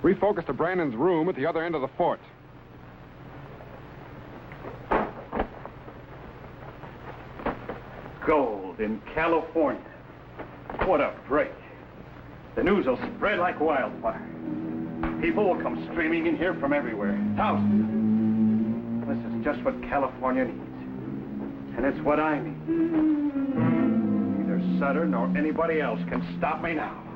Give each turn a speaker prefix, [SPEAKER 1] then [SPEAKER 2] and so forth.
[SPEAKER 1] Refocus to Brandon's room at the other end of the fort.
[SPEAKER 2] Gold in California. What a break. The news will spread like wildfire. People will come streaming in here from everywhere. Thousands. This is just what California needs. And it's what I need. Neither Sutter nor anybody else can stop me now.